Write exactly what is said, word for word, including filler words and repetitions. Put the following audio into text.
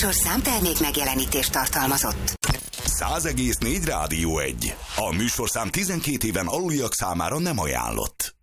műsorszám termék megjelenítést tartalmazott. száz egész négy Rádió egy. A műsorszám tizenkét éven aluliak számára nem ajánlott.